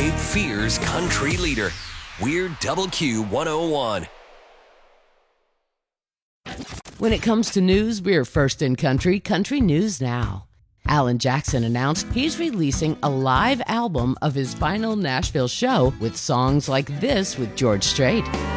Cape Fear's country leader. We're Double Q 101. When it comes to news, we're first in country news now. Alan Jackson announced he's releasing a live album of his final Nashville show with songs like this with George Strait.